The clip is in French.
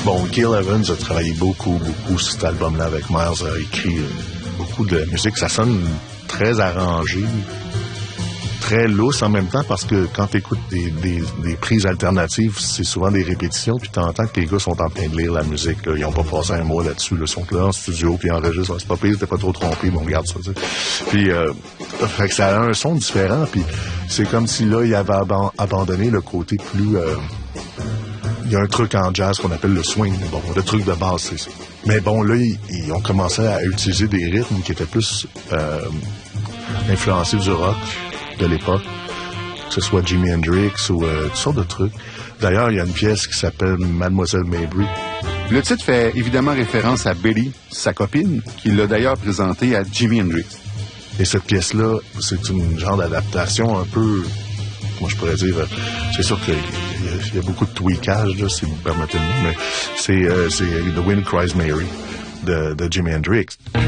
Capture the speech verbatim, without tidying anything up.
Bon, Gil Evans a travaillé beaucoup, beaucoup sur cet album-là avec Miles, a écrit beaucoup de musique. Ça sonne très arrangé, très lousse en même temps, parce que quand tu écoutes des, des, des prises alternatives, c'est souvent des répétitions, puis tu entends que les gars sont en train de lire la musique. Là. Ils n'ont pas passé un mot là-dessus. Là. Ils sont là en studio, puis ils enregistrent. C'est pas pire, t'es pas trop trompé, mais on regarde ça. T'sais. Puis, euh, fait que ça a un son différent, puis c'est comme si là, ils avaient aban- abandonné le côté plus... Euh, il y a un truc en jazz qu'on appelle le swing. Bon, le truc de base, c'est ça. Mais bon, là, ils, ils ont commencé à utiliser des rythmes qui étaient plus euh, influencés du rock de l'époque, que ce soit Jimi Hendrix ou euh, toutes sortes de trucs. D'ailleurs, il y a une pièce qui s'appelle Mademoiselle Mabry. Le titre fait évidemment référence à Betty, sa copine, qui l'a d'ailleurs présentée à Jimi Hendrix. Et cette pièce-là, c'est une genre d'adaptation un peu... Moi, je pourrais dire, c'est sûr qu'il y, y a beaucoup de tweakage, là, si vous me permettez le mot, mais c'est, euh, c'est The Wind Cries Mary de, de Jimi Hendrix.